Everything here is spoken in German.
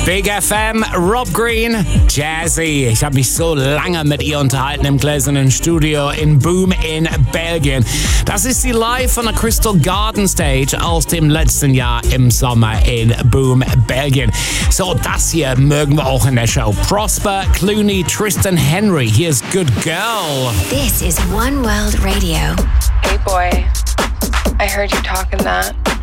Big FM, Rob Green, Jazzy. Ich habe mich so lange mit ihr unterhalten im gläsernen Studio in Boom in Belgien. Das ist die Live von der Crystal Garden Stage aus dem letzten Jahr im Sommer in Boom, Belgien. So, das hier mögen wir auch in der Show. Prosper Clooney, Tristan Henry. Here's Good Girl. This is One World Radio. Hey boy, I heard you talking that.